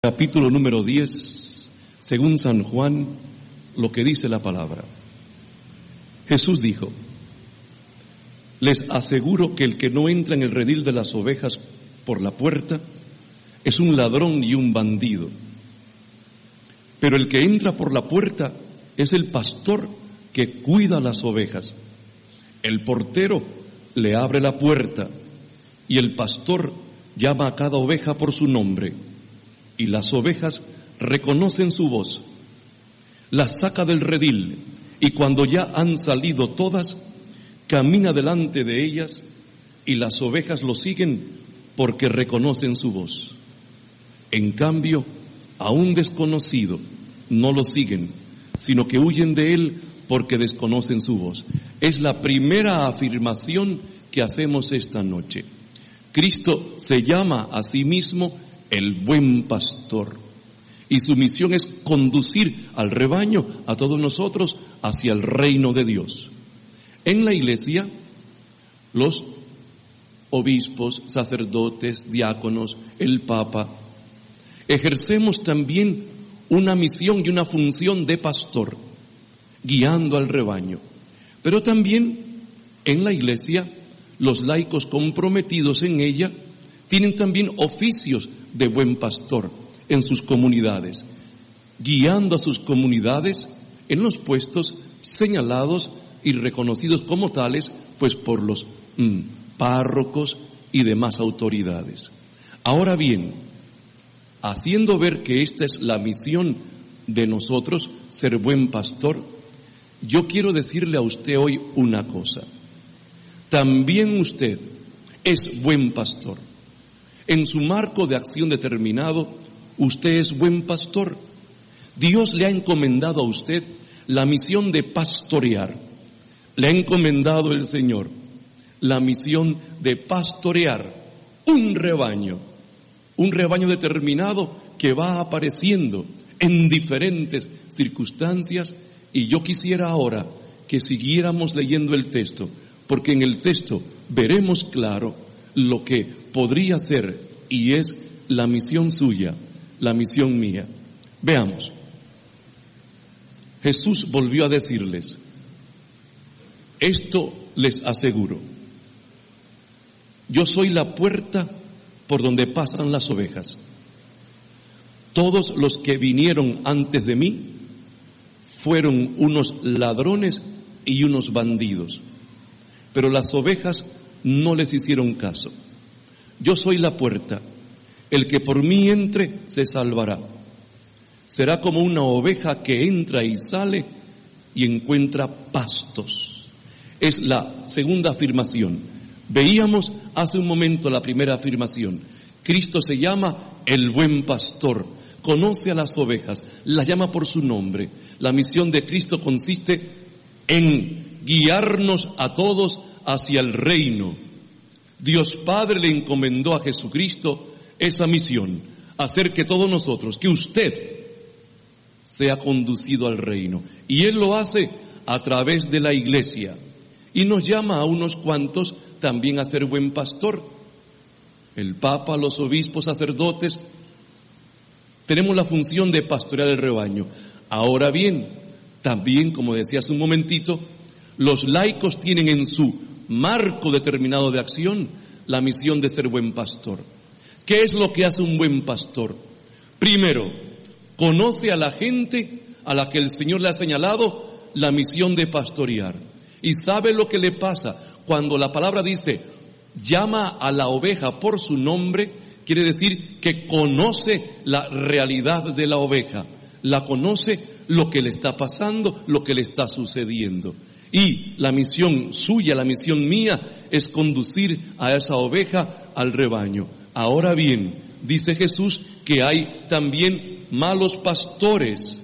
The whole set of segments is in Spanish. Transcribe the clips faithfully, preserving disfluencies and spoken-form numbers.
Capítulo número diez, según San Juan, lo que dice la palabra. Jesús dijo: les aseguro que el que no entra en el redil de las ovejas por la puerta es un ladrón y un bandido. Pero el que entra por la puerta es el pastor que cuida las ovejas. El portero le abre la puerta y el pastor llama a cada oveja por su nombre. Y las ovejas reconocen su voz, las saca del redil, y cuando ya han salido todas, camina delante de ellas, y las ovejas lo siguen porque reconocen su voz. En cambio, a un desconocido no lo siguen, sino que huyen de él porque desconocen su voz. Es la primera afirmación que hacemos esta noche. Cristo se llama a sí mismo el buen pastor, y su misión es conducir al rebaño, a todos nosotros, hacia el reino de Dios. En la iglesia, los obispos, sacerdotes, diáconos, el Papa, ejercemos también una misión y una función de pastor, guiando al rebaño. Pero también en la iglesia, los laicos comprometidos en ella tienen también oficios de buen pastor en sus comunidades, guiando a sus comunidades en los puestos señalados y reconocidos como tales, pues por los mm, párrocos y demás autoridades. Ahora bien, haciendo ver que esta es la misión de nosotros, ser buen pastor, yo quiero decirle a usted hoy una cosa. También usted es buen pastor. En su marco de acción determinado, usted es buen pastor. Dios le ha encomendado a usted la misión de pastorear. Le ha encomendado el Señor la misión de pastorear un rebaño, un rebaño determinado que va apareciendo en diferentes circunstancias. Y yo quisiera ahora que siguiéramos leyendo el texto, porque en el texto veremos claro lo que podría ser y es la misión suya, la misión mía. Veamos. Jesús volvió a decirles: esto les aseguro, yo soy la puerta por donde pasan las ovejas. Todos los que vinieron antes de mí fueron unos ladrones y unos bandidos, pero las ovejas no les hicieron caso. Yo soy la puerta, el que por mí entre se salvará. Será como una oveja que entra y sale y encuentra pastos. Es la segunda afirmación. Veíamos hace un momento la primera afirmación. Cristo se llama el buen pastor, conoce a las ovejas, las llama por su nombre. La misión de Cristo consiste en guiarnos a todos hacia el reino. Dios Padre le encomendó a Jesucristo esa misión, hacer que todos nosotros, que usted sea conducido al reino. Y Él lo hace a través de la iglesia. Y nos llama a unos cuantos también a ser buen pastor. El Papa, los obispos, sacerdotes, tenemos la función de pastorear el rebaño. Ahora bien, también, como decía hace un momentito, los laicos tienen en su marco determinado de acción la misión de ser buen pastor. ¿Qué es lo que hace un buen pastor? Primero, conoce a la gente a la que el Señor le ha señalado la misión de pastorear. Y sabe lo que le pasa cuando la palabra dice, llama a la oveja por su nombre, quiere decir que conoce la realidad de la oveja, la conoce lo que le está pasando, lo que le está sucediendo. Y la misión suya, la misión mía, es conducir a esa oveja al rebaño. Ahora bien, dice Jesús que hay también malos pastores.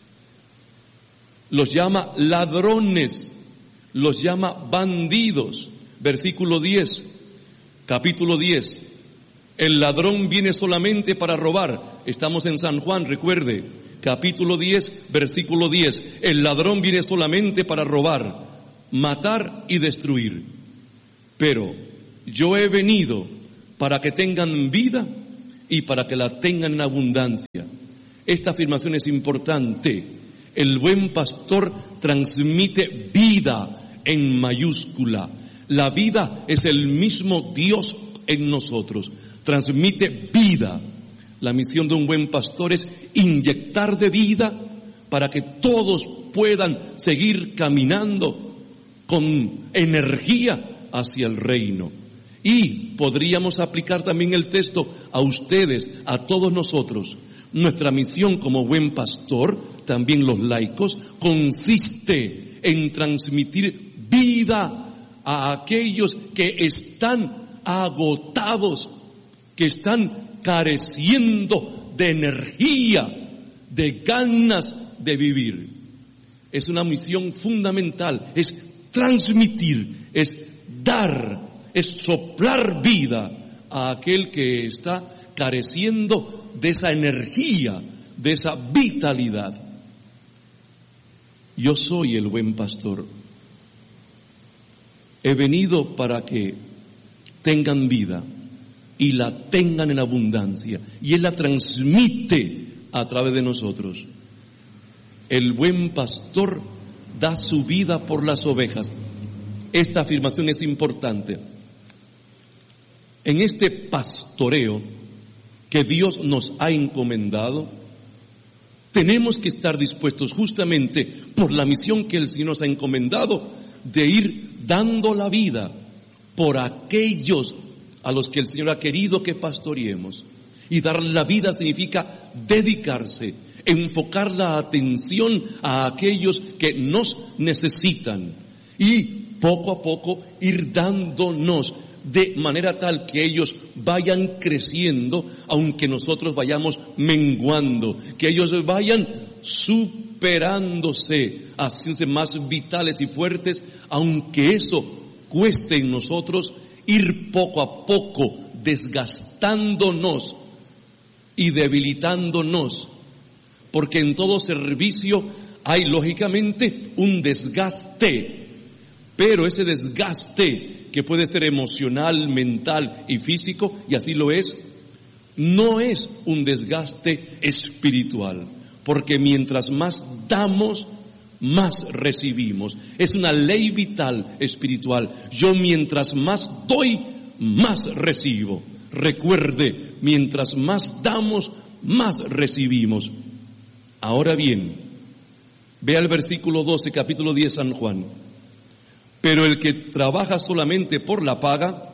Los llama ladrones, los llama bandidos. Versículo diez, capítulo diez. El ladrón viene solamente para robar. Estamos en San Juan, recuerde. Capítulo diez, versículo diez. El ladrón viene solamente para robar, matar y destruir. Pero yo he venido para que tengan vida y para que la tengan en abundancia. Esta afirmación es importante. El buen pastor transmite vida en mayúscula. La vida es el mismo Dios en nosotros. Transmite vida. La misión de un buen pastor es inyectar de vida para que todos puedan seguir caminando con energía hacia el reino. Y podríamos aplicar también el texto a ustedes, a todos nosotros. Nuestra misión como buen pastor, también los laicos, consiste en transmitir vida a aquellos que están agotados, que están careciendo de energía, de ganas de vivir. Es una misión fundamental, es transmitir, es dar, es soplar vida a aquel que está careciendo de esa energía, de esa vitalidad. Yo soy el buen pastor. He venido para que tengan vida y la tengan en abundancia, y Él la transmite a través de nosotros. El buen pastor da su vida por las ovejas. Esta afirmación es importante. En este pastoreo que Dios nos ha encomendado, tenemos que estar dispuestos justamente por la misión que el Señor nos ha encomendado de ir dando la vida por aquellos a los que el Señor ha querido que pastoreemos. Y dar la vida significa dedicarse, enfocar la atención a aquellos que nos necesitan y poco a poco ir dándonos de manera tal que ellos vayan creciendo, aunque nosotros vayamos menguando, que ellos vayan superándose, haciéndose más vitales y fuertes, aunque eso cueste en nosotros ir poco a poco desgastándonos y debilitándonos, porque en todo servicio hay lógicamente un desgaste, pero ese desgaste que puede ser emocional, mental y físico, y así lo es, no es un desgaste espiritual, porque mientras más damos, más recibimos. Es una ley vital espiritual. Yo mientras más doy, más recibo. Recuerde, mientras más damos, más recibimos. Ahora bien, vea el versículo doce, capítulo diez, San Juan. Pero el que trabaja solamente por la paga,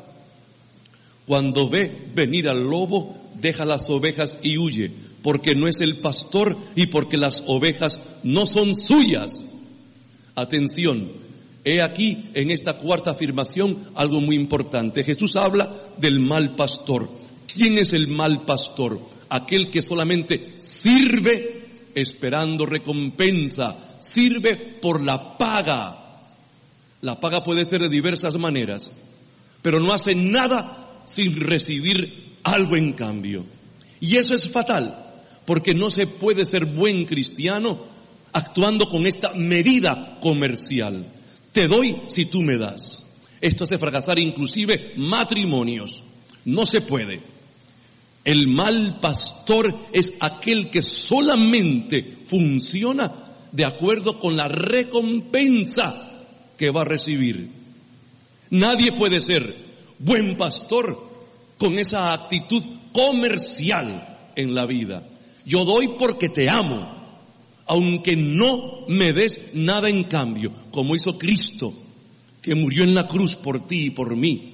cuando ve venir al lobo, deja las ovejas y huye, porque no es el pastor y porque las ovejas no son suyas. Atención, he aquí en esta cuarta afirmación algo muy importante. Jesús habla del mal pastor. ¿Quién es el mal pastor? Aquel que solamente sirve esperando recompensa, sirve por la paga. La paga puede ser de diversas maneras, pero no hace nada sin recibir algo en cambio. Y eso es fatal, porque no se puede ser buen cristiano actuando con esta medida comercial. Te doy si tú me das. Esto hace fracasar inclusive matrimonios. No se puede. El mal pastor es aquel que solamente funciona de acuerdo con la recompensa que va a recibir. Nadie puede ser buen pastor con esa actitud comercial en la vida. Yo doy porque te amo, aunque no me des nada en cambio, como hizo Cristo, que murió en la cruz por ti y por mí.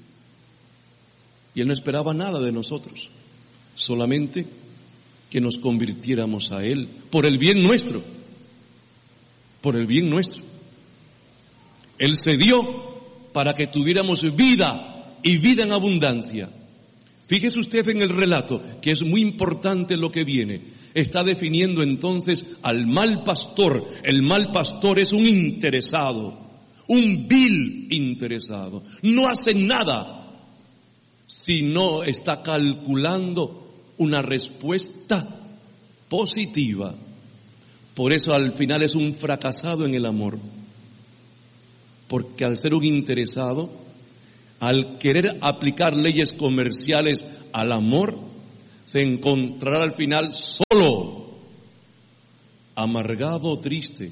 Y Él no esperaba nada de nosotros, solamente que nos convirtiéramos a Él por el bien nuestro, por el bien nuestro. Él se dio para que tuviéramos vida y vida en abundancia. Fíjese usted en el relato, que es muy importante lo que viene. Está definiendo entonces al mal pastor. El mal pastor es un interesado, un vil interesado. No hace nada si no está calculando una respuesta positiva. Por eso al final es un fracasado en el amor. Porque al ser un interesado, al querer aplicar leyes comerciales al amor, se encontrará al final solo, amargado, triste.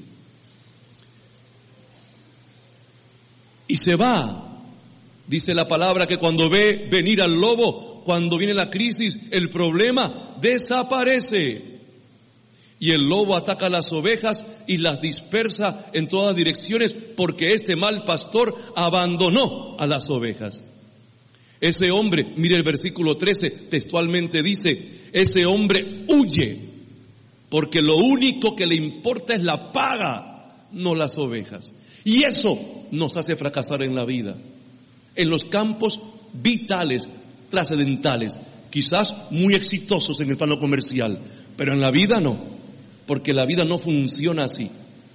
Y se va. Dice la palabra que cuando ve venir al lobo, cuando viene la crisis, el problema desaparece. Y el lobo ataca a las ovejas y las dispersa en todas direcciones porque este mal pastor abandonó a las ovejas. Ese hombre, mire el versículo trece, textualmente dice, ese hombre huye porque lo único que le importa es la paga, no las ovejas. Y eso nos hace fracasar en la vida, en los campos vitales, trascendentales, quizás muy exitosos en el plano comercial, pero en la vida no. Porque la vida no funciona así.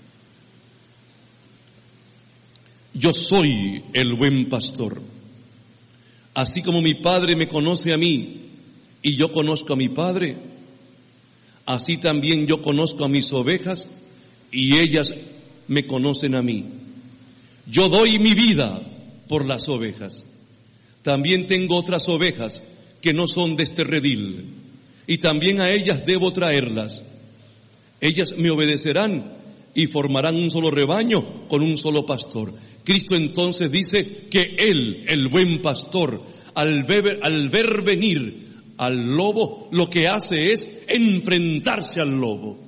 Yo soy el buen pastor. Así como mi Padre me conoce a mí y yo conozco a mi Padre, así también yo conozco a mis ovejas y ellas me conocen a mí. Yo doy mi vida por las ovejas. También tengo otras ovejas que no son de este redil y también a ellas debo traerlas. Ellas me obedecerán y formarán un solo rebaño con un solo pastor. Cristo entonces dice que Él, el buen pastor, al ver, al ver venir al lobo, lo que hace es enfrentarse al lobo.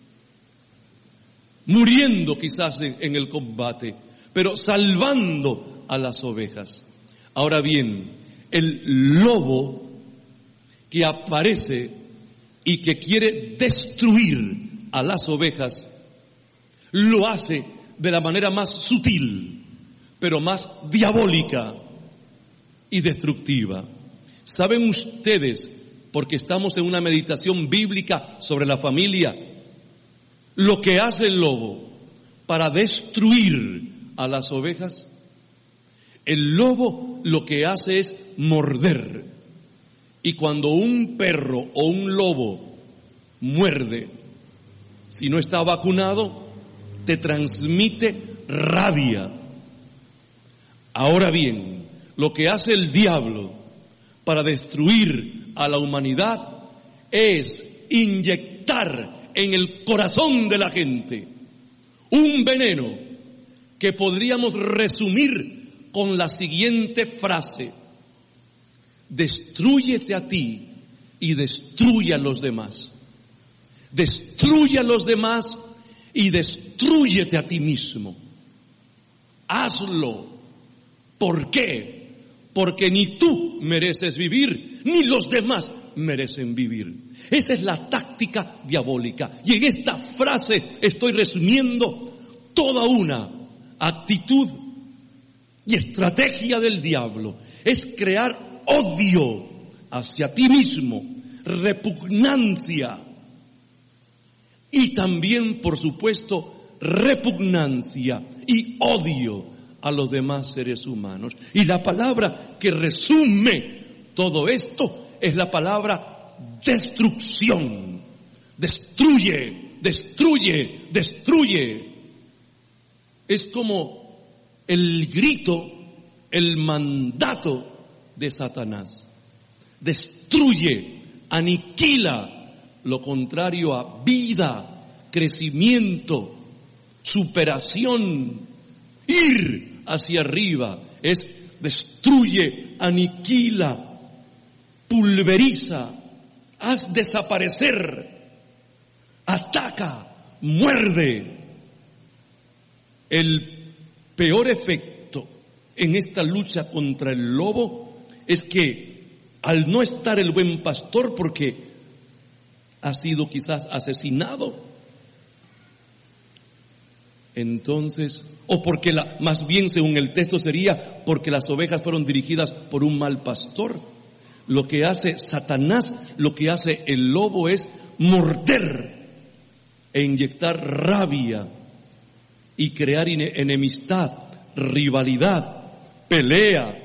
Muriendo quizás en, en el combate, pero salvando a las ovejas. Ahora bien, el lobo que aparece y que quiere destruir a las ovejas, lo hace de la manera más sutil, pero más diabólica y destructiva. ¿Saben ustedes, porque estamos en una meditación bíblica sobre la familia, lo que hace el lobo para destruir a las ovejas? El lobo lo que hace es morder. Y cuando un perro o un lobo muerde, si no está vacunado, te transmite rabia. Ahora bien, lo que hace el diablo para destruir a la humanidad es inyectar en el corazón de la gente un veneno que podríamos resumir con la siguiente frase: destrúyete a ti y destruye a los demás. Destruye a los demás y destrúyete a ti mismo. Hazlo. ¿Por qué? Porque ni tú mereces vivir, ni los demás merecen vivir. Esa es la táctica diabólica. Y en esta frase estoy resumiendo toda una actitud y estrategia del diablo. Es crear odio hacia ti mismo, repugnancia. Y también, por supuesto, repugnancia y odio a los demás seres humanos. Y la palabra que resume todo esto es la palabra destrucción. Destruye, destruye, destruye. Es como el grito, el mandato de Satanás. Destruye, aniquila. Lo contrario a vida, crecimiento, superación, ir hacia arriba, es destruye, aniquila, pulveriza, haz desaparecer, ataca, muerde. El peor efecto en esta lucha contra el lobo es que al no estar el buen pastor, porque ha sido quizás asesinado, entonces, o porque la, más bien según el texto sería porque las ovejas fueron dirigidas por un mal pastor. Lo que hace Satanás, lo que hace el lobo es morder e inyectar rabia y crear enemistad, rivalidad, pelea,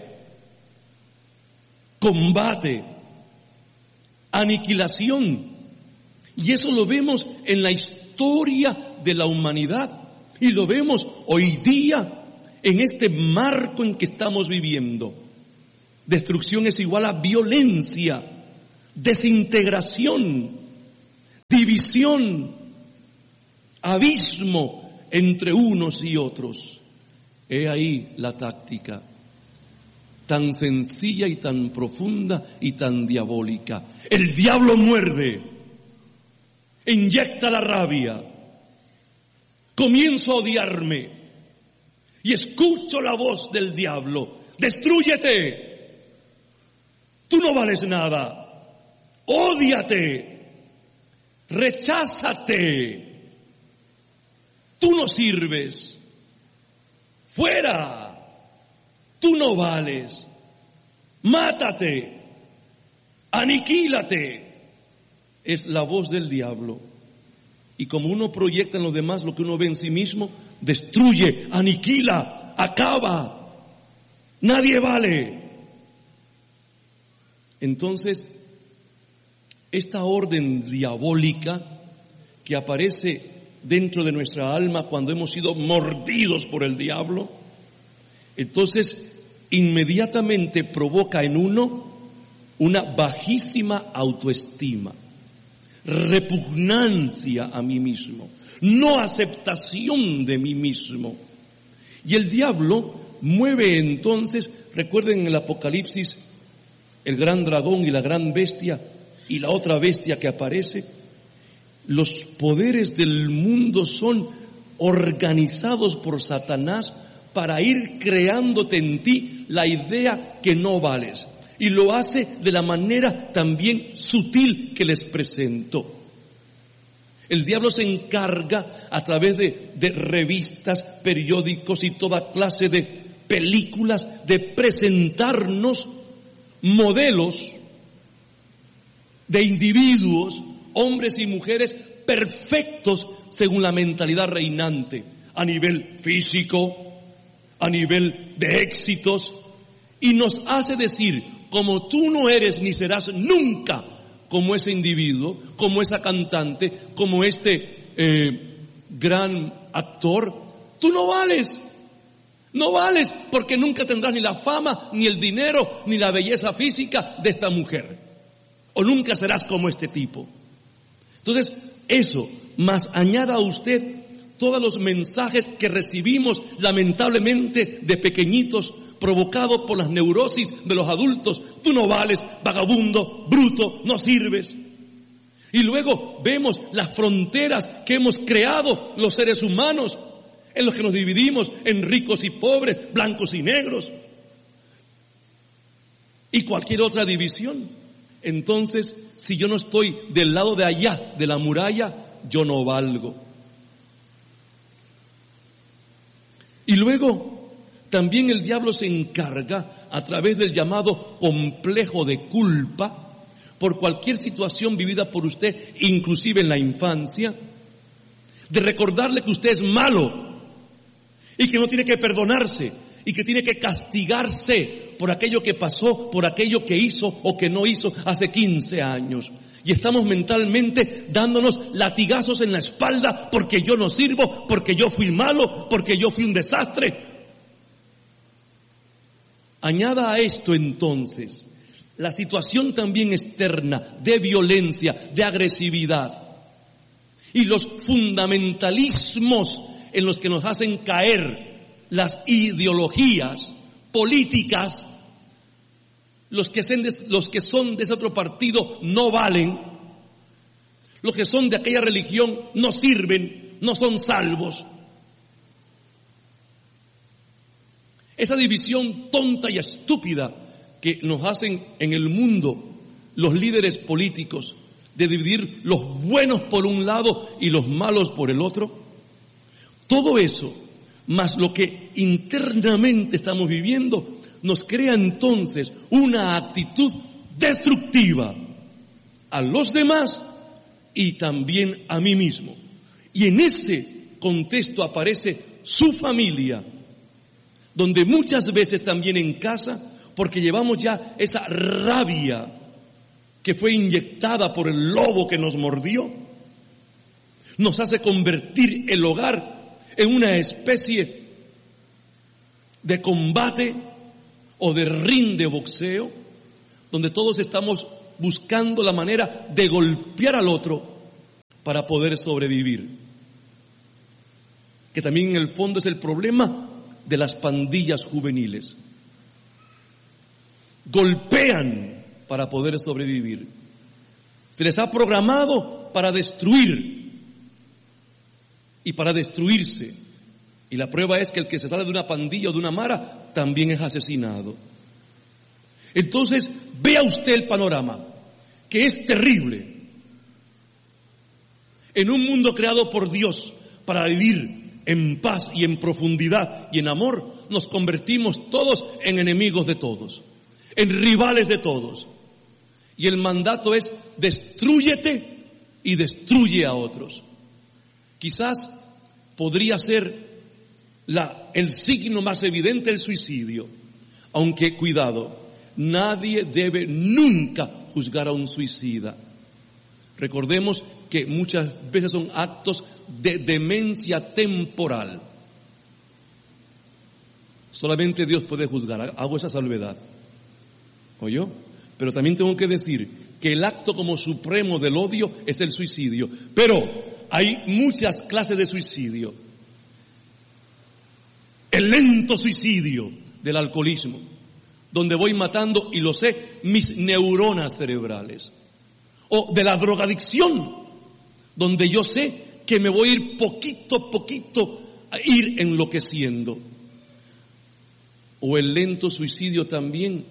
combate, aniquilación. Y eso lo vemos en la historia de la humanidad y lo vemos hoy día en este marco en que estamos viviendo. Destrucción es igual a violencia, desintegración, división, abismo entre unos y otros. He ahí la táctica, tan sencilla y tan profunda y tan diabólica. El diablo muerde, inyecta la rabia, comienzo a odiarme y escucho la voz del diablo: destrúyete, tú no vales nada, ódiate, recházate, tú no sirves, fuera, tú no vales, mátate, aniquílate. Es la voz del diablo. Y como uno proyecta en los demás lo que uno ve en sí mismo, destruye, aniquila, acaba. Nadie vale. Entonces, esta orden diabólica que aparece dentro de nuestra alma cuando hemos sido mordidos por el diablo, entonces inmediatamente provoca en uno una bajísima autoestima, repugnancia a mí mismo, no aceptación de mí mismo. Y el diablo mueve entonces, recuerden en el Apocalipsis, el gran dragón y la gran bestia y la otra bestia que aparece, los poderes del mundo son organizados por Satanás para ir creándote en ti la idea que no vales. Y lo hace de la manera también sutil que les presento. El diablo se encarga a través de, de revistas, periódicos y toda clase de películas de presentarnos modelos de individuos, hombres y mujeres perfectos según la mentalidad reinante, a nivel físico, a nivel de éxitos, y nos hace decir: como tú no eres ni serás nunca como ese individuo, como esa cantante, como este eh, gran actor, tú no vales. No vales porque nunca tendrás ni la fama, ni el dinero, ni la belleza física de esta mujer. O nunca serás como este tipo. Entonces, eso, más añada a usted todos los mensajes que recibimos lamentablemente de pequeñitos, provocado por las neurosis de los adultos: tú no vales, vagabundo, bruto, no sirves. Y luego vemos las fronteras que hemos creado los seres humanos, en los que nos dividimos en ricos y pobres, blancos y negros, y cualquier otra división. Entonces, si yo no estoy del lado de allá de la muralla, yo no valgo. Y luego también el diablo se encarga, a través del llamado complejo de culpa, por cualquier situación vivida por usted, inclusive en la infancia, de recordarle que usted es malo y que no tiene que perdonarse y que tiene que castigarse por aquello que pasó, por aquello que hizo o que no hizo hace quince años. Y estamos mentalmente dándonos latigazos en la espalda porque yo no sirvo, porque yo fui malo, porque yo fui un desastre. Añada a esto entonces la situación también externa de violencia, de agresividad y los fundamentalismos en los que nos hacen caer las ideologías políticas. Los que, son de, los que son de ese otro partido no valen, los que son de aquella religión no sirven, no son salvos. Esa división tonta y estúpida que nos hacen en el mundo los líderes políticos, de dividir los buenos por un lado y los malos por el otro, todo eso, más lo que internamente estamos viviendo, nos crea entonces una actitud destructiva a los demás y también a mí mismo. Y en ese contexto aparece su familia, donde muchas veces también en casa, porque llevamos ya esa rabia que fue inyectada por el lobo que nos mordió, nos hace convertir el hogar en una especie de combate o de ring de boxeo, donde todos estamos buscando la manera de golpear al otro para poder sobrevivir. Que también en el fondo es el problema de las pandillas juveniles. Golpean para poder sobrevivir. Se les ha programado para destruir y para destruirse. Y la prueba es que el que se sale de una pandilla o de una mara también es asesinado. Entonces, vea usted el panorama, que es terrible. En un mundo creado por Dios para vivir en paz y en profundidad y en amor, nos convertimos todos en enemigos de todos, en rivales de todos. Y el mandato es: destrúyete y destruye a otros. Quizás podría ser la, el signo más evidente del suicidio, aunque cuidado, nadie debe nunca juzgar a un suicida. Recordemos que muchas veces son actos de demencia temporal. Solamente Dios puede juzgar, hago esa salvedad. ¿Oyó? Pero también tengo que decir que el acto como supremo del odio es el suicidio. Pero hay muchas clases de suicidio. El lento suicidio del alcoholismo, donde voy matando, y lo sé, mis neuronas cerebrales. O de la drogadicción, donde yo sé que me voy a ir poquito a poquito a ir enloqueciendo. O el lento suicidio también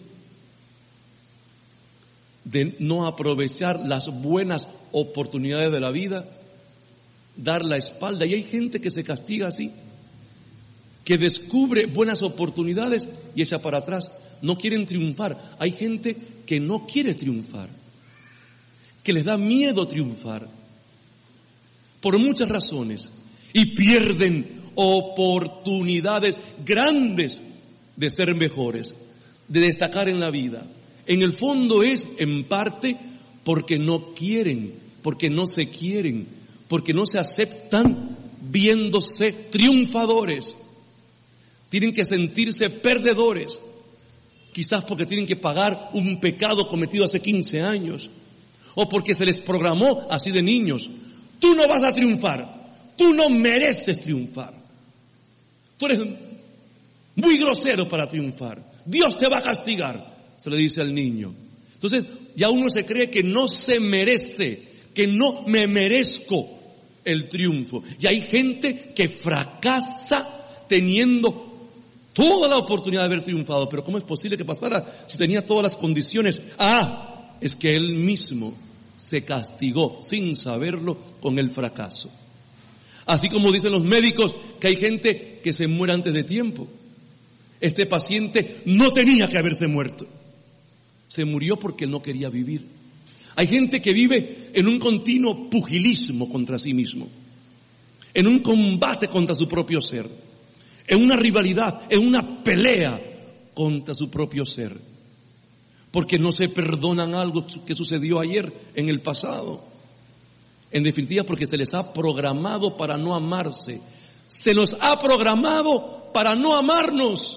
de no aprovechar las buenas oportunidades de la vida, dar la espalda. Y hay gente que se castiga así, que descubre buenas oportunidades y echa para atrás. No quieren triunfar. Hay gente que no quiere triunfar, que les da miedo triunfar, por muchas razones, y pierden oportunidades grandes de ser mejores, de destacar en la vida. En el fondo es, en parte, porque no quieren, porque no se quieren, porque no se aceptan viéndose triunfadores. Tienen que sentirse perdedores, quizás porque tienen que pagar un pecado cometido hace quince años, o porque se les programó así de niños: tú no vas a triunfar, tú no mereces triunfar, tú eres muy grosero para triunfar, Dios te va a castigar, se le dice al niño. Entonces ya uno se cree que no se merece, que no me merezco el triunfo. Y hay gente que fracasa teniendo toda la oportunidad de haber triunfado. Pero ¿cómo es posible que pasara si tenía todas las condiciones? Ah, es que él mismo se castigó sin saberlo con el fracaso. Así como dicen los médicos que hay gente que se muere antes de tiempo. Este paciente no tenía que haberse muerto. Se murió porque no quería vivir. Hay gente que vive en un continuo pugilismo contra sí mismo, en un combate contra su propio ser, en una rivalidad, en una pelea contra su propio ser, porque no se perdonan algo que sucedió ayer, en el pasado. En definitiva, porque se les ha programado para no amarse. Se nos ha programado para no amarnos.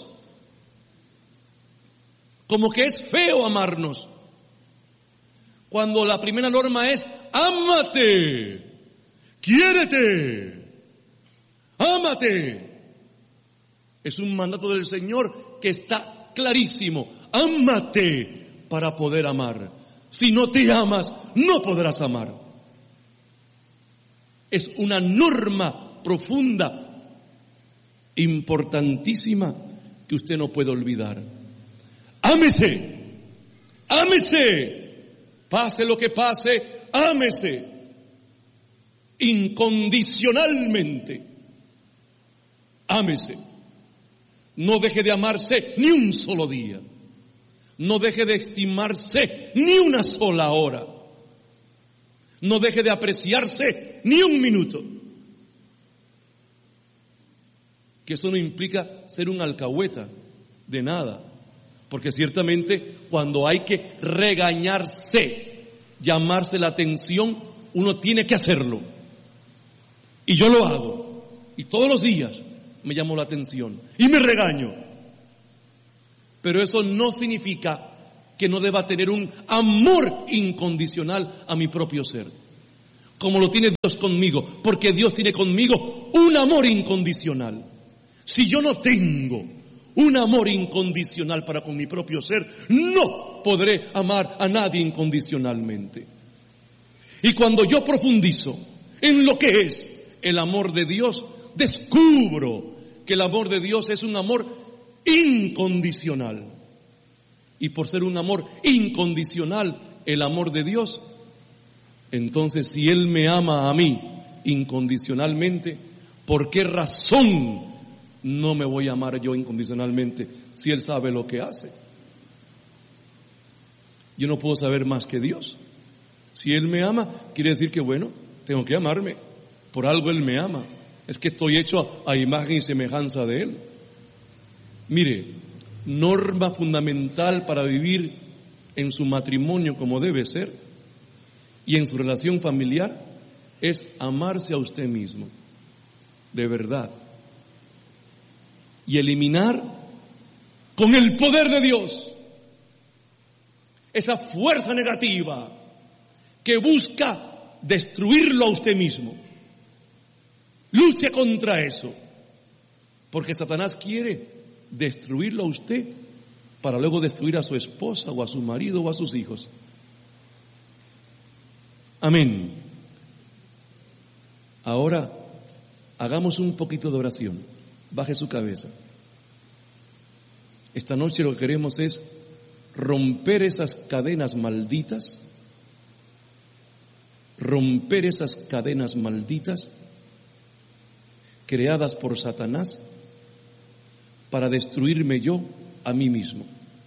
Como que es feo amarnos, cuando la primera norma es: ámate, quiérete, ámate. Es un mandato del Señor que está clarísimo: ámate para poder amar. Si no te amas, no podrás amar. Es una norma profunda, importantísima, que usted no puede olvidar. Ámese, ámese, pase lo que pase, ámese incondicionalmente, ámese. No deje de amarse ni un solo día, no deje de estimarse ni una sola hora, no deje de apreciarse ni un minuto. Que eso no implica ser un alcahueta, de nada. Porque ciertamente cuando hay que regañarse, llamarse la atención, uno tiene que hacerlo. Y yo lo hago. Y todos los días me llamo la atención. Y me regaño. Pero eso no significa que no deba tener un amor incondicional a mi propio ser, como lo tiene Dios conmigo, porque Dios tiene conmigo un amor incondicional. Si yo no tengo un amor incondicional para con mi propio ser, no podré amar a nadie incondicionalmente. Y cuando yo profundizo en lo que es el amor de Dios, descubro que el amor de Dios es un amor incondicional. Y por ser un amor incondicional, el amor de Dios, entonces si Él me ama a mí incondicionalmente, ¿por qué razón no me voy a amar yo incondicionalmente si Él sabe lo que hace? Yo no puedo saber más que Dios. Si Él me ama, quiere decir que bueno, tengo que amarme. Por algo Él me ama. Es que estoy hecho a imagen y semejanza de Él. Mire, norma fundamental para vivir en su matrimonio como debe ser y en su relación familiar es amarse a usted mismo, de verdad. Y eliminar con el poder de Dios esa fuerza negativa que busca destruirlo a usted mismo. Luche contra eso, porque Satanás quiere destruirlo a usted para luego destruir a su esposa o a su marido o a sus hijos. Amén. Ahora hagamos un poquito de oración. Baje su cabeza. Esta noche lo que queremos es romper esas cadenas malditas, romper esas cadenas malditas creadas por Satanás para destruirme yo a mí mismo.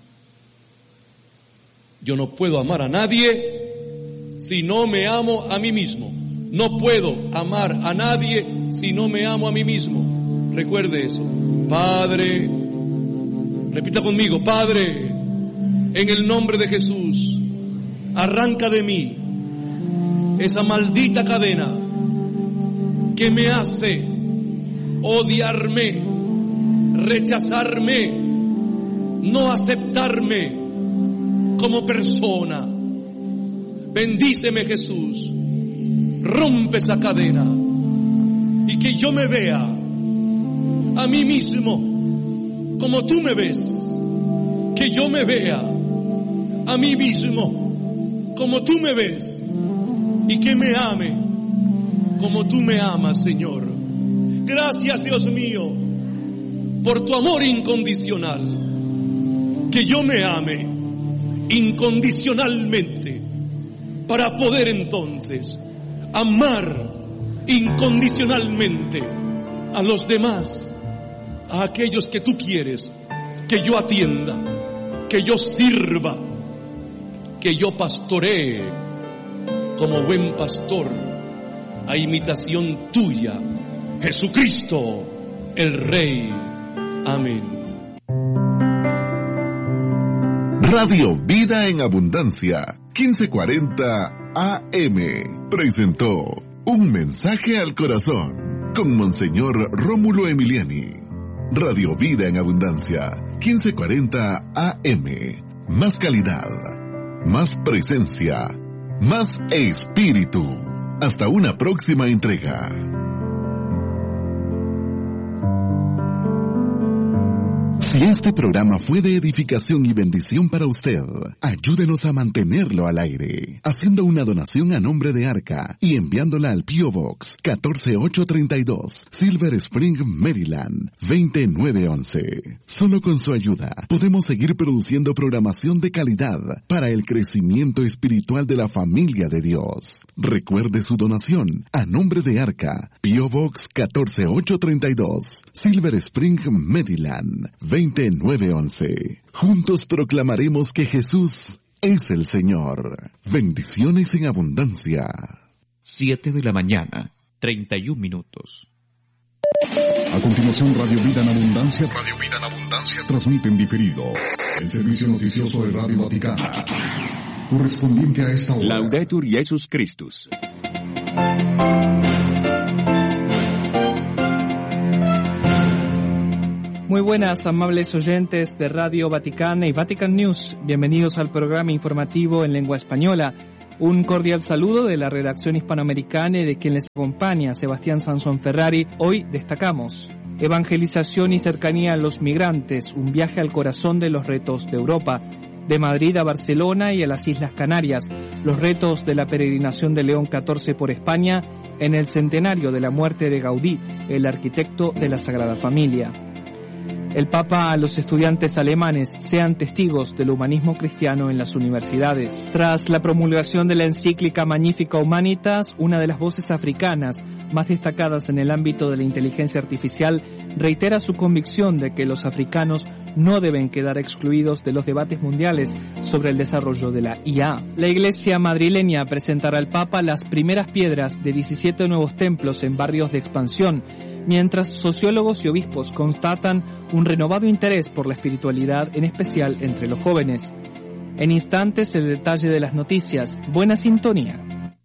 Yo no puedo amar a nadie si no me amo a mí mismo. No puedo amar a nadie si no me amo a mí mismo. Recuerde eso. Padre, repita conmigo, Padre, en el nombre de Jesús, arranca de mí esa maldita cadena que me hace odiarme, rechazarme, no aceptarme como persona. Bendíceme, Jesús, rompe esa cadena y que yo me vea a mí mismo como tú me ves, que yo me vea a mí mismo como tú me ves y que me ame como tú me amas, Señor. Gracias, Dios mío, por tu amor incondicional, que yo me ame incondicionalmente para poder entonces amar incondicionalmente a los demás, a aquellos que tú quieres que yo atienda, que yo sirva, que yo pastoree como buen pastor a imitación tuya, Jesucristo, el Rey. Amén. Radio Vida en Abundancia, quince cuarenta A M, presentó Un Mensaje al Corazón, con Monseñor Rómulo Emiliani. Radio Vida en Abundancia, quince cuarenta A M, más calidad, más presencia, más espíritu. Hasta una próxima entrega. Si este programa fue de edificación y bendición para usted, ayúdenos a mantenerlo al aire, haciendo una donación a nombre de Arca y enviándola al P O Box catorce mil ochocientos treinta y dos, Silver Spring, Maryland, veinte mil novecientos once. Solo con su ayuda podemos seguir produciendo programación de calidad para el crecimiento espiritual de la familia de Dios. Recuerde su donación a nombre de Arca, P O Box catorce mil ochocientos treinta y dos, Silver Spring, Maryland, veinte mil novecientos once. Juntos proclamaremos que Jesús es el Señor. Bendiciones en abundancia. Siete de la mañana, treinta y un minutos. A continuación, Radio Vida en Abundancia. Radio Vida en Abundancia transmite en diferido el servicio noticioso de Radio Vaticano, correspondiente a esta hora. Laudetur Jesus Christus. Muy Muy buenas, amables oyentes de Radio Vaticana y Vatican News. Bienvenidos al programa informativo en lengua española. Un cordial saludo de la redacción hispanoamericana y de quien les acompaña, Sebastián Sansón Ferrari. Hoy destacamos: evangelización y cercanía a los migrantes, un viaje al corazón de los retos de Europa. De Madrid a Barcelona y a las Islas Canarias, los retos de la peregrinación de León catorce por España en el centenario de la muerte de Gaudí, el arquitecto de la Sagrada Familia. El Papa a los estudiantes alemanes: sean testigos del humanismo cristiano en las universidades. Tras la promulgación de la encíclica Magnificat Humanitas, una de las voces africanas más destacadas en el ámbito de la inteligencia artificial reitera su convicción de que los africanos no deben quedar excluidos de los debates mundiales sobre el desarrollo de la I A. La Iglesia madrileña presentará al Papa las primeras piedras de diecisiete nuevos templos en barrios de expansión, mientras sociólogos y obispos constatan un renovado interés por la espiritualidad, en especial entre los jóvenes. En instantes, el detalle de las noticias. Buena sintonía.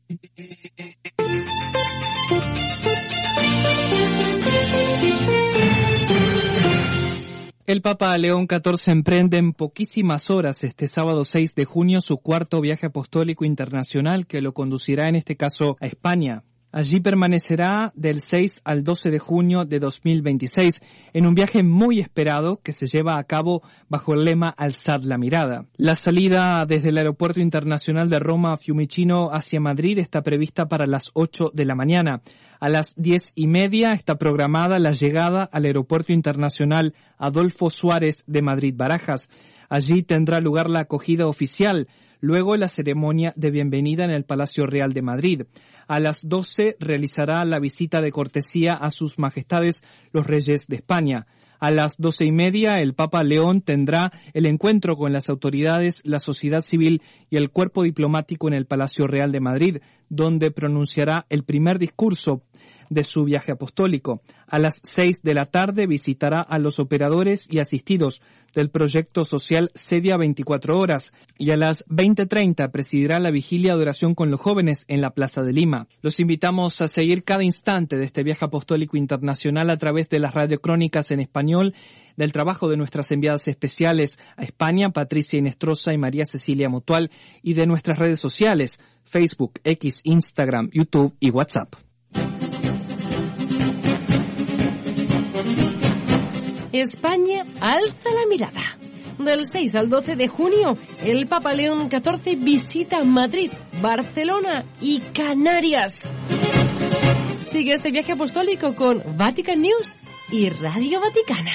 El Papa León catorce emprende en poquísimas horas, este sábado seis de junio, su cuarto viaje apostólico internacional, que lo conducirá en este caso a España. Allí permanecerá del seis al doce de junio de dos mil veintiséis, en un viaje muy esperado que se lleva a cabo bajo el lema Alzad la mirada. La salida desde el Aeropuerto Internacional de Roma Fiumicino hacia Madrid está prevista para las ocho de la mañana. A las diez y media está programada la llegada al Aeropuerto Internacional Adolfo Suárez de Madrid-Barajas. Allí tendrá lugar la acogida oficial, luego la ceremonia de bienvenida en el Palacio Real de Madrid. A las doce realizará la visita de cortesía a sus majestades los reyes de España. A las doce y media el Papa León tendrá el encuentro con las autoridades, la sociedad civil y el cuerpo diplomático en el Palacio Real de Madrid, donde pronunciará el primer discurso de su viaje apostólico. A las seis de la tarde visitará a los operadores y asistidos del proyecto social Cedia veinticuatro horas y a las veinte treinta presidirá la vigilia de oración con los jóvenes en la Plaza de Lima. Los invitamos a seguir cada instante de este viaje apostólico internacional a través de las radiocrónicas en español, del trabajo de nuestras enviadas especiales a España, Patricia Inestrosa y María Cecilia Mutual, y de nuestras redes sociales, Facebook, X, Instagram, YouTube y WhatsApp. España alza la mirada. Del seis al doce de junio, el Papa León catorce visita Madrid, Barcelona y Canarias. Sigue este viaje apostólico con Vatican News y Radio Vaticana.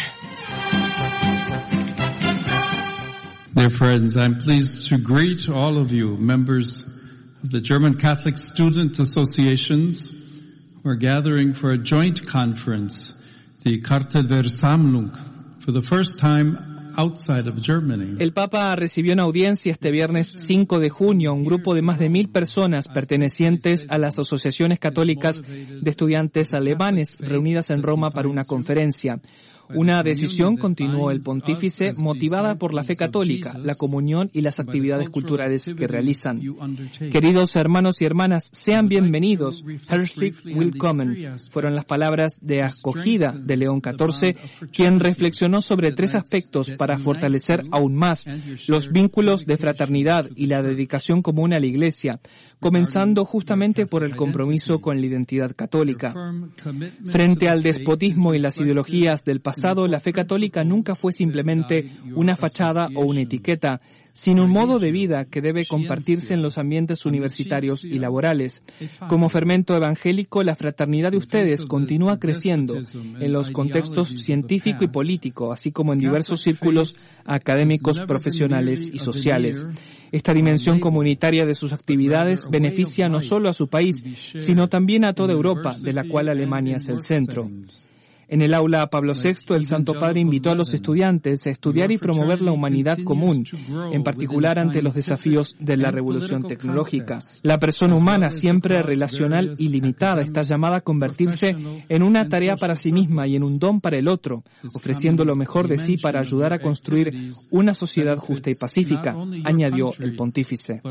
Dear friends, I'm pleased to greet all of you, members of the German Catholic Student Associations, who are gathering for a joint conference, the Kartelversammlung, for the first time outside of Germany. El Papa recibió en audiencia este viernes cinco de junio a un grupo de más de mil personas pertenecientes a las asociaciones católicas de estudiantes alemanes reunidas en Roma para una conferencia. Una decisión, continuó el pontífice, motivada por la fe católica, la comunión y las actividades culturales que realizan. Queridos hermanos y hermanas, sean bienvenidos. Herzlich willkommen. Fueron las palabras de acogida de León catorce, quien reflexionó sobre tres aspectos para fortalecer aún más los vínculos de fraternidad y la dedicación común a la Iglesia, comenzando justamente por el compromiso con la identidad católica. Frente al despotismo y las ideologías del pasado, la fe católica nunca fue simplemente una fachada o una etiqueta, sino un modo de vida que debe compartirse en los ambientes universitarios y laborales. Como fermento evangélico, la fraternidad de ustedes continúa creciendo en los contextos científico y político, así como en diversos círculos académicos, profesionales y sociales. Esta dimensión comunitaria de sus actividades beneficia no solo a su país, sino también a toda Europa, de la cual Alemania es el centro. En el aula Pablo sexto, el Santo Padre invitó a los estudiantes a estudiar y promover la humanidad común, en particular ante los desafíos de la revolución tecnológica. La persona humana, siempre relacional y limitada, está llamada a convertirse en una tarea para sí misma y en un don para el otro, ofreciendo lo mejor de sí para ayudar a construir una sociedad justa y pacífica, añadió el pontífice.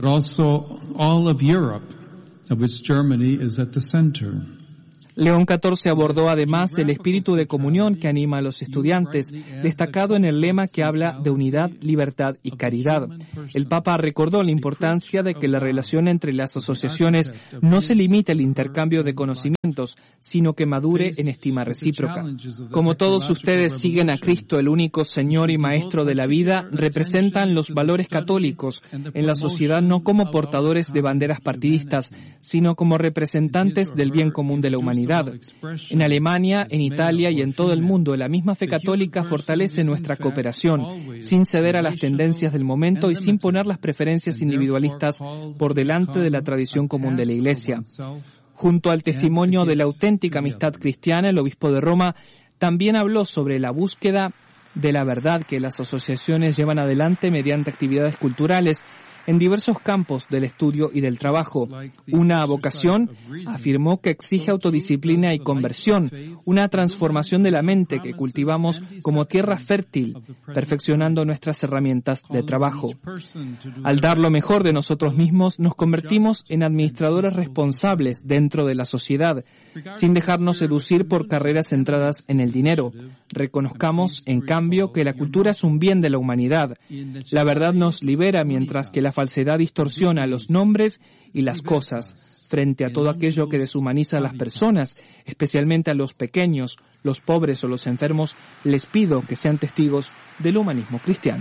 León catorce abordó además el espíritu de comunión que anima a los estudiantes, destacado en el lema que habla de unidad, libertad y caridad. El Papa recordó la importancia de que la relación entre las asociaciones no se limite al intercambio de conocimientos, sino que madure en estima recíproca. Como todos ustedes siguen a Cristo, el único Señor y Maestro de la vida, representan los valores católicos en la sociedad no como portadores de banderas partidistas, sino como representantes del bien común de la humanidad. En Alemania, en Italia y en todo el mundo, la misma fe católica fortalece nuestra cooperación, sin ceder a las tendencias del momento y sin poner las preferencias individualistas por delante de la tradición común de la Iglesia. Junto al testimonio de la auténtica amistad cristiana, el obispo de Roma también habló sobre la búsqueda de la verdad que las asociaciones llevan adelante mediante actividades culturales en diversos campos del estudio y del trabajo. Una vocación, afirmó, que exige autodisciplina y conversión, una transformación de la mente que cultivamos como tierra fértil, perfeccionando nuestras herramientas de trabajo. Al dar lo mejor de nosotros mismos, nos convertimos en administradores responsables dentro de la sociedad, sin dejarnos seducir por carreras centradas en el dinero. Reconozcamos, en cambio, que la cultura es un bien de la humanidad. La verdad nos libera, mientras que la falsedad distorsiona los nombres y las cosas. Frente a todo aquello que deshumaniza a las personas, especialmente a los pequeños, los pobres o los enfermos, les pido que sean testigos del humanismo cristiano.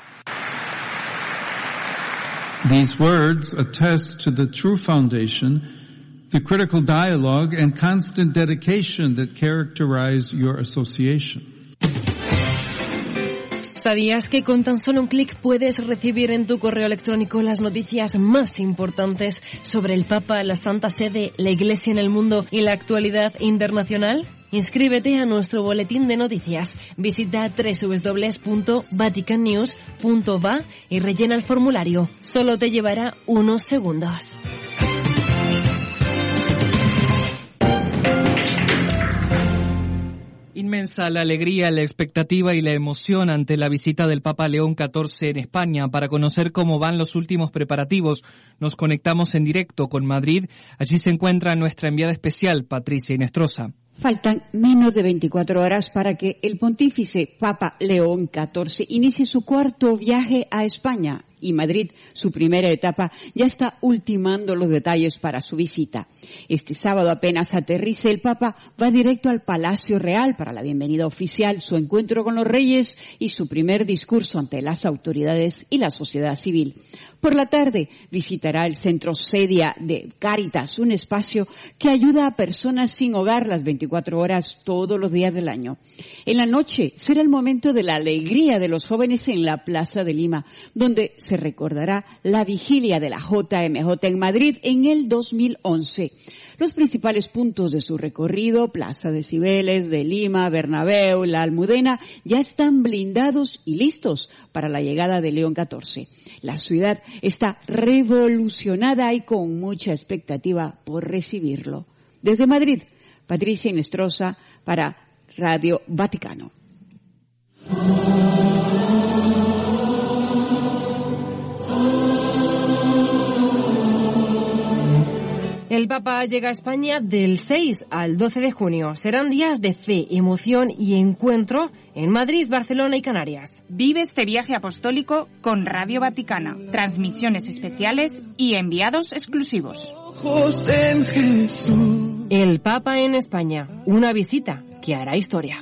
These words attest to the true foundation, the critical dialogue and constant dedication that characterize your association. ¿Sabías que con tan solo un clic puedes recibir en tu correo electrónico las noticias más importantes sobre el Papa, la Santa Sede, la Iglesia en el mundo y la actualidad internacional? Inscríbete a nuestro boletín de noticias. Visita doble u doble u doble u punto vatican news punto va y rellena el formulario. Solo te llevará unos segundos. Inmensa la alegría, la expectativa y la emoción ante la visita del Papa León catorce en España. Para conocer cómo van los últimos preparativos, nos conectamos en directo con Madrid. Allí se encuentra nuestra enviada especial, Patricia Inestrosa. Faltan menos de veinticuatro horas para que el pontífice Papa León catorce inicie su cuarto viaje a España. Y Madrid, su primera etapa, ya está ultimando los detalles para su visita. Este sábado, apenas aterrice, el Papa va directo al Palacio Real para la bienvenida oficial, su encuentro con los reyes y su primer discurso ante las autoridades y la sociedad civil. Por la tarde, visitará el Centro Sedia de Cáritas, un espacio que ayuda a personas sin hogar las veinticuatro horas todos los días del año. En la noche será el momento de la alegría de los jóvenes en la Plaza de Lima, donde se recordará la vigilia de la J M J en Madrid en el dos mil once. Los principales puntos de su recorrido, Plaza de Cibeles, de Lima, Bernabéu, la Almudena, ya están blindados y listos para la llegada de León catorce. La ciudad está revolucionada y con mucha expectativa por recibirlo. Desde Madrid, Patricia Inestrosa para Radio Vaticano. El Papa llega a España del seis al doce de junio. Serán días de fe, emoción y encuentro en Madrid, Barcelona y Canarias. Vive este viaje apostólico con Radio Vaticana, transmisiones especiales y enviados exclusivos. El Papa en España, una visita que hará historia.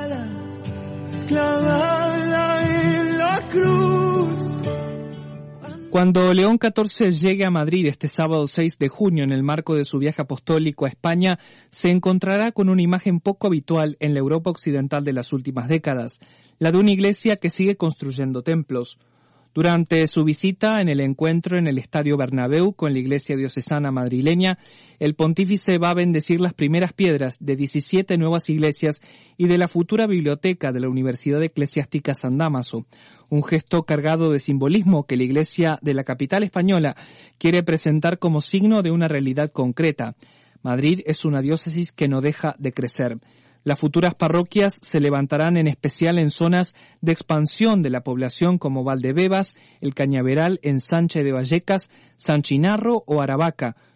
Clavada en la cruz. Cuando León catorce llegue a Madrid este sábado seis de junio en el marco de su viaje apostólico a España, se encontrará con una imagen poco habitual en la Europa occidental de las últimas décadas, la de una iglesia que sigue construyendo templos. Durante su visita en el encuentro en el Estadio Bernabéu con la Iglesia Diocesana Madrileña, el pontífice va a bendecir las primeras piedras de diecisiete nuevas iglesias y de la futura biblioteca de la Universidad Eclesiástica San Dámaso, un gesto cargado de simbolismo que la Iglesia de la capital española quiere presentar como signo de una realidad concreta. Madrid es una diócesis que no deja de crecer. Las futuras parroquias se levantarán en especial en zonas de expansión de la población como Valdebebas, El Cañaveral, Ensanche de Vallecas, San Chinarro o Aravaca,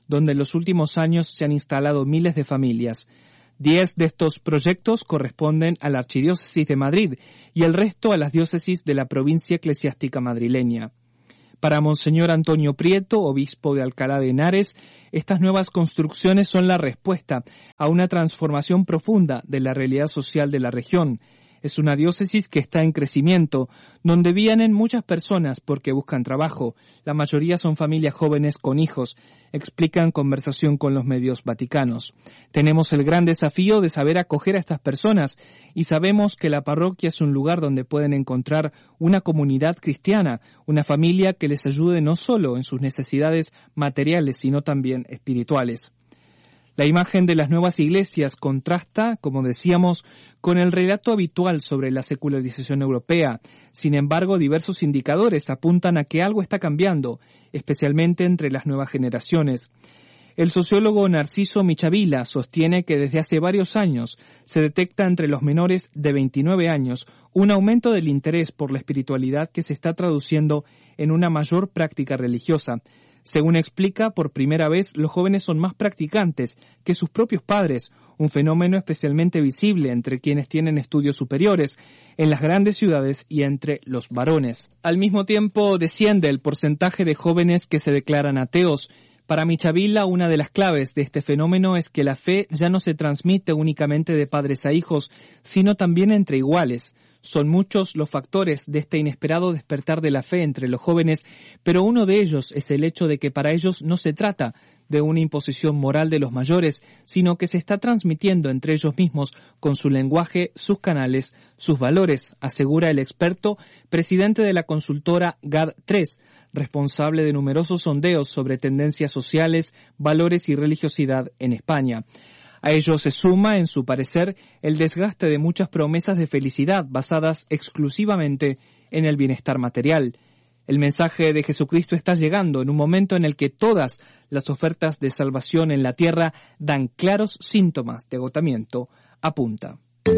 donde en los últimos años se han instalado miles de familias. Diez de estos proyectos corresponden a la Archidiócesis de Madrid y el resto a las diócesis de la provincia eclesiástica madrileña. Para Monseñor Antonio Prieto, obispo de Alcalá de Henares, estas nuevas construcciones son la respuesta a una transformación profunda de la realidad social de la región. Es una diócesis que está en crecimiento, donde vienen muchas personas porque buscan trabajo. La mayoría son familias jóvenes con hijos, explican en conversación con los medios vaticanos. Tenemos el gran desafío de saber acoger a estas personas y sabemos que la parroquia es un lugar donde pueden encontrar una comunidad cristiana, una familia que les ayude no solo en sus necesidades materiales, sino también espirituales. La imagen de las nuevas iglesias contrasta, como decíamos, con el relato habitual sobre la secularización europea. Sin embargo, diversos indicadores apuntan a que algo está cambiando, especialmente entre las nuevas generaciones. El sociólogo Narciso Michavila sostiene que desde hace varios años se detecta entre los menores de veintinueve años un aumento del interés por la espiritualidad que se está traduciendo en una mayor práctica religiosa. Según explica, por primera vez los jóvenes son más practicantes que sus propios padres, un fenómeno especialmente visible entre quienes tienen estudios superiores, en las grandes ciudades y entre los varones. Al mismo tiempo, desciende el porcentaje de jóvenes que se declaran ateos. Para Michavila, una de las claves de este fenómeno es que la fe ya no se transmite únicamente de padres a hijos, sino también entre iguales. Son muchos los factores de este inesperado despertar de la fe entre los jóvenes, pero uno de ellos es el hecho de que para ellos no se trata de una imposición moral de los mayores, sino que se está transmitiendo entre ellos mismos con su lenguaje, sus canales, sus valores, asegura el experto, presidente de la consultora G A D tres, responsable de numerosos sondeos sobre tendencias sociales, valores y religiosidad en España. A ello se suma, en su parecer, el desgaste de muchas promesas de felicidad basadas exclusivamente en el bienestar material. El mensaje de Jesucristo está llegando en un momento en el que todas las ofertas de salvación en la tierra dan claros síntomas de agotamiento, apunta.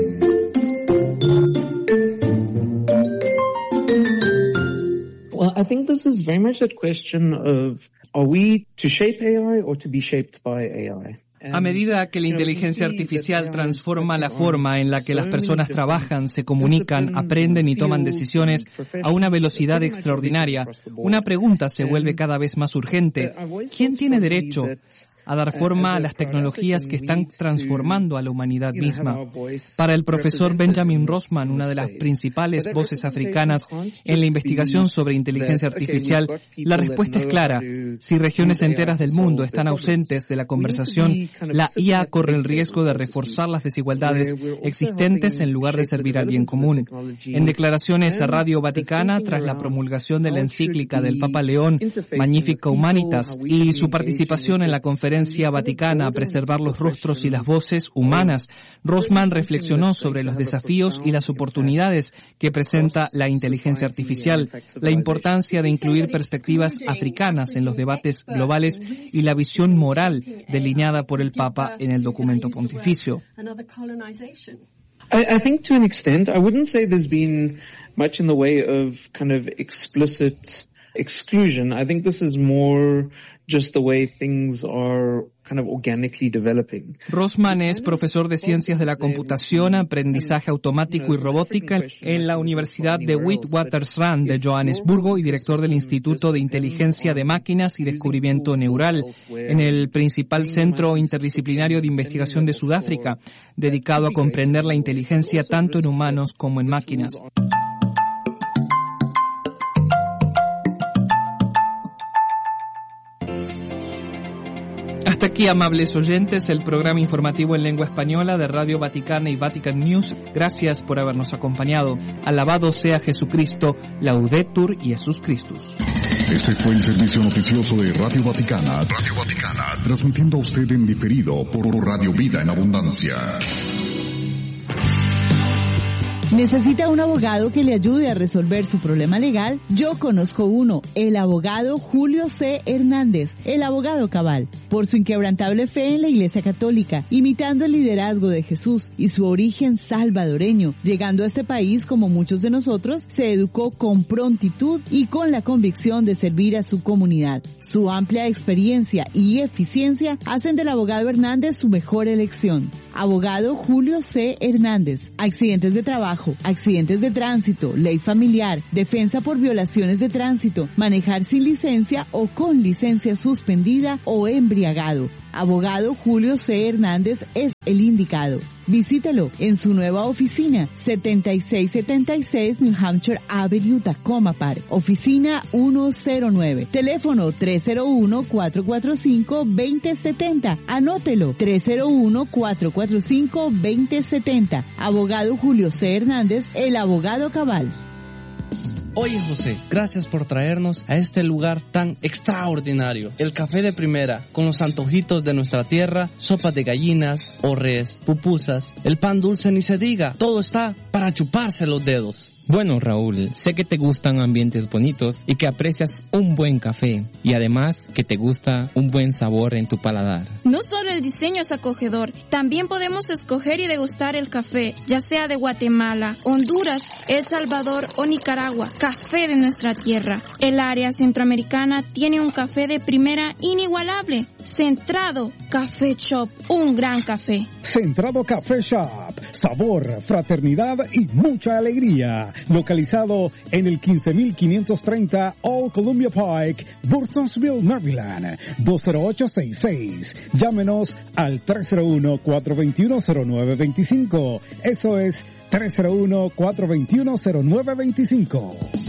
Well, I think this is very much a question of, are we to shape A I or to be shaped by A I? A medida que la inteligencia artificial transforma la forma en la que las personas trabajan, se comunican, aprenden y toman decisiones a una velocidad extraordinaria, una pregunta se vuelve cada vez más urgente. ¿Quién tiene derecho a dar forma a las tecnologías que están transformando a la humanidad misma? Para el profesor Benjamin Rossman, una de las principales voces africanas en la investigación sobre inteligencia artificial, la respuesta es clara. Si regiones enteras del mundo están ausentes de la conversación, la I A corre el riesgo de reforzar las desigualdades existentes en lugar de servir al bien común. En declaraciones a Radio Vaticana, tras la promulgación de la encíclica del Papa León, Magnificat Humanitas, y su participación en la conferencia Vaticana a preservar los rostros y las voces humanas, Rossman reflexionó sobre los desafíos y las oportunidades que presenta la inteligencia artificial, la importancia de incluir perspectivas africanas en los debates globales y la visión moral delineada por el Papa en el documento pontificio. I, I think to an extent, I wouldn't say there's been much in the way of kind of explicit exclusion. I think this is more just the way things are kind of organically developing. Rossman es profesor de Ciencias de la Computación, Aprendizaje Automático y Robótica en la Universidad de Witwatersrand de Johannesburgo y director del Instituto de Inteligencia de Máquinas y Descubrimiento Neural en el principal centro interdisciplinario de investigación de Sudáfrica, dedicado a comprender la inteligencia tanto en humanos como en máquinas. Hasta aquí, amables oyentes, el programa informativo en lengua española de Radio Vaticana y Vatican News. Gracias por habernos acompañado. Alabado sea Jesucristo, Laudetur Jesus Christus. Este fue el servicio noticioso de Radio Vaticana. Radio Vaticana, transmitiendo a usted en diferido por Radio Vida en Abundancia. ¿Necesita un abogado que le ayude a resolver su problema legal? Yo conozco uno, el abogado Julio C. Hernández, el abogado cabal. por su inquebrantable fe en la Iglesia Católica, imitando el liderazgo de Jesús y su origen salvadoreño. Llegando a este país, como muchos de nosotros, se educó con prontitud y con la convicción de servir a su comunidad. Su amplia experiencia y eficiencia hacen del abogado Hernández su mejor elección. Abogado Julio C. Hernández. Accidentes de trabajo, accidentes de tránsito, ley familiar, defensa por violaciones de tránsito, manejar sin licencia o con licencia suspendida o embriagado. Abogado Julio C. Hernández es el indicado. Visítelo en su nueva oficina, setenta y seis setenta y seis New Hampshire Avenue, Tacoma Park, oficina ciento nueve. Teléfono tres cero uno, cuatro cuatro cinco, dos cero siete cero. Anótelo, tres cero uno, cuatro cuatro cinco, dos cero siete cero. Abogado Julio C. Hernández, el abogado cabal. Oye José, gracias por traernos a este lugar tan extraordinario. El café de primera, con los antojitos de nuestra tierra, sopas de gallinas, orres, pupusas, el pan dulce ni se diga, todo está para chuparse los dedos. Bueno, Raúl, sé que te gustan ambientes bonitos y que aprecias un buen café y además que te gusta un buen sabor en tu paladar. No solo el diseño es acogedor, también podemos escoger y degustar el café, ya sea de Guatemala, Honduras, El Salvador o Nicaragua, café de nuestra tierra. El área centroamericana tiene un café de primera inigualable. Centrado Café Shop, un gran café. Centrado Café Shop, sabor, fraternidad y mucha alegría. Localizado en el quince mil quinientos treinta Old Columbia Pike, Burtonsville, Maryland, dos cero ocho seis seis. Llámenos al tres cero uno, cuatro dos uno, cero nueve dos cinco. Eso es tres cero uno, cuatro dos uno, cero nueve dos cinco.